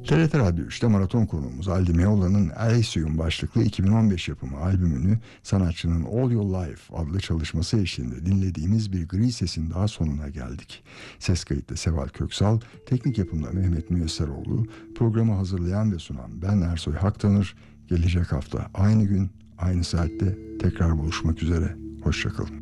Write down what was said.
TRT Radyo 3'te maraton konuğumuz Aldi Meola'nın Ey Suyun başlıklı 2015 yapımı albümünü sanatçının All Your Life adlı çalışması eşliğinde dinlediğimiz bir gri sesin daha sonuna geldik. Ses kayıtta Seval Köksal, teknik yapımda Mehmet Müyesseroğlu, programı hazırlayan ve sunan ben Ersoy Haktanır. Gelecek hafta aynı gün aynı saatte tekrar buluşmak üzere. Hoşçakalın.